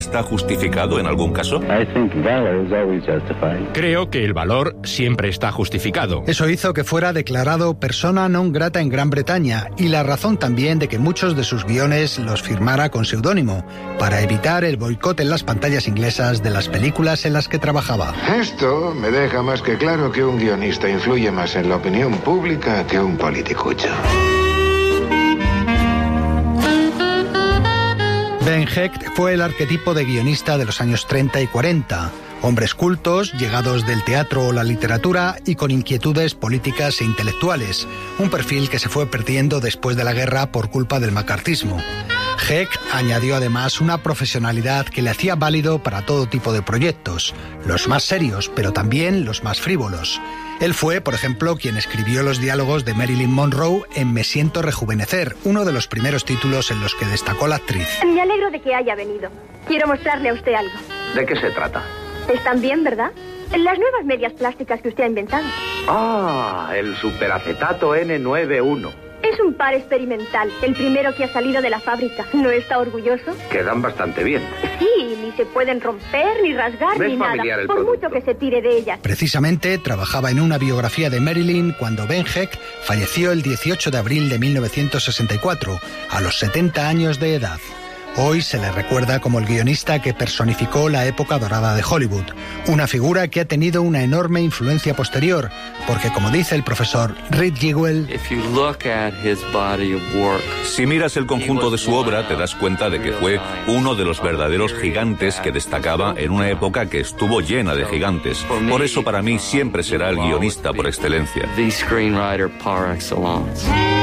¿Está justificado en algún caso? Creo que el valor siempre está justificado. Eso hizo que fuera declarado persona non grata en Gran Bretaña, y la razón también de que muchos de sus guiones los firmara con seudónimo, para evitar el boicot en las pantallas inglesas de las películas en las que trabajaba. Esto me deja más que claro que un guionista influye más en la opinión pública que un politicucho. Ben Hecht fue el arquetipo de guionista de los años 30 y 40. Hombres cultos, llegados del teatro o la literatura y con inquietudes políticas e intelectuales. Un perfil que se fue perdiendo después de la guerra por culpa del macartismo. Hecht añadió además una profesionalidad que le hacía válido para todo tipo de proyectos, los más serios, pero también los más frívolos. Él fue, por ejemplo, quien escribió los diálogos de Marilyn Monroe en Me siento rejuvenecer, uno de los primeros títulos en los que destacó la actriz. Me alegro de que haya venido. Quiero mostrarle a usted algo. ¿De qué se trata? Están bien, ¿verdad? Las nuevas medias plásticas que usted ha inventado. Ah, el superacetato N91. Es un par experimental, el primero que ha salido de la fábrica. ¿No está orgulloso? Quedan bastante bien. Sí, ni se pueden romper, ni rasgar, ni nada, por mucho que se tire de ellas. Precisamente trabajaba en una biografía de Marilyn cuando Ben Hecht falleció el 18 de abril de 1964, a los 70 años de edad. Hoy se le recuerda como el guionista que personificó la época dorada de Hollywood, una figura que ha tenido una enorme influencia posterior, porque como dice el profesor Reed Jewell, si miras el conjunto de su obra te das cuenta de que fue uno de los verdaderos gigantes que destacaba en una época que estuvo llena de gigantes. Por eso para mí siempre será el guionista por excelencia.